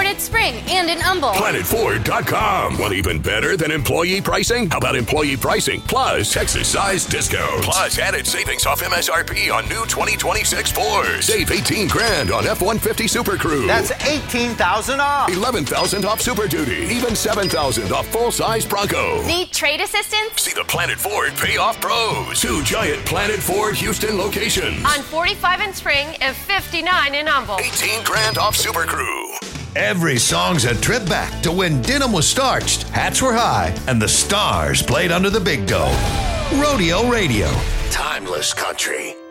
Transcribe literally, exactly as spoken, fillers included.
at Spring and in Humble. Planet Ford dot com. Want even better than employee pricing? How about employee pricing plus Texas-sized discounts? Plus added savings off M S R P on new twenty twenty-six Fords. Save eighteen grand on F one fifty Super Crew. That's eighteen thousand off. eleven thousand off Super Duty. Even seven thousand off full-size Bronco. Need trade assistance? See the Planet Ford Payoff Pros. Two giant Planet Ford Houston locations. On forty-five in Spring and fifty-nine in Humble. eighteen grand off Super Crew. Every song's a trip back to when denim was starched, hats were high, and the stars played under the big dome. Rodeo Radio. Timeless country.